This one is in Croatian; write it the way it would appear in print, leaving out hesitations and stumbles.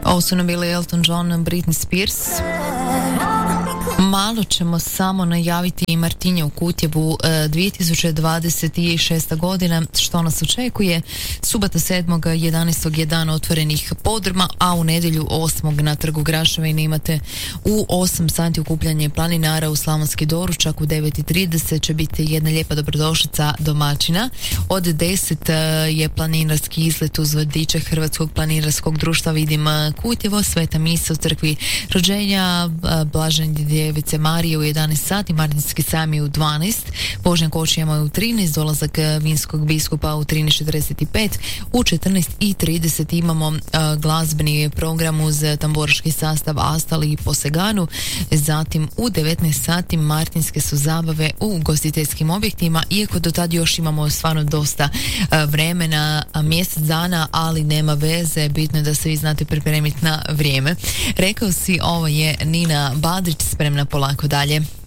Ovo su nam bili Elton John, Britney Spears. Malo ćemo samo najaviti i Martinje u Kutjevu 2026. godina, što nas očekuje. Subota 7.11. je dan otvorenih podruma, a u nedjelju 8. na Trgu Graševine imate u 8 sati okupljanje planinara u Slavonski doručak. U 9.30 će biti jedna lijepa dobrodošlica domaćina. Od 10 je planinarski izlet uz vodiče Hrvatskog planinarskog društva Vidim Kutjevo, sveta misa u crkvi rođenja Blažene Djevice Marije u 11 sati, Martinski sami u 12, Božnja kočijama u 13, dolazak vinskog biskupa u 13.45, u 14.30 imamo glazbeni program uz tamburaški sastav Astali i Poseganu, zatim u 19 sati Martinske su zabave u ugostiteljskim objektima, iako do tad još imamo stvarno dosta vremena, mjesec dana, ali nema veze, bitno je da se vi znate pripremiti na vrijeme. Rekao si, ovo je Nina Badrić, spremna polako dalje.